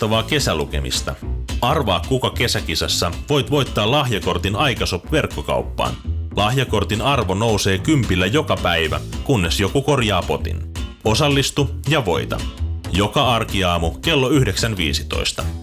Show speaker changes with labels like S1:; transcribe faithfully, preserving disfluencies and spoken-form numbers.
S1: kiinnostavaa kesälukemista. Arvaa kuka kesäkisassa voit voittaa lahjakortin Aikashop-verkkokauppaan. Lahjakortin arvo nousee kympillä joka päivä, kunnes joku korjaa potin. Osallistu ja voita. Joka arkiaamu kello yhdeksän viisitoista.